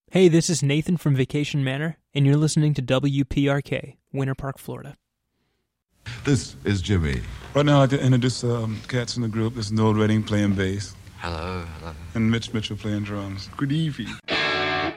Hey, this is Nathan from Vacation Manor, and you're listening to WPRK, Winter Park, Florida. This is Jimmy. Right now, I'd like to introduce cats in the group. This is Noel Redding playing bass. Hello. And Mitch Mitchell playing drums. Good evening.